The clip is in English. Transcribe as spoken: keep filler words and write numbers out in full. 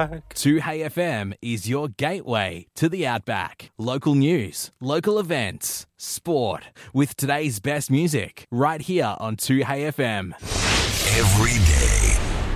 Outback. two Hey F M is your gateway to the Outback. Local news, local events, sport, with today's best music, right here on two Hey F M. Every day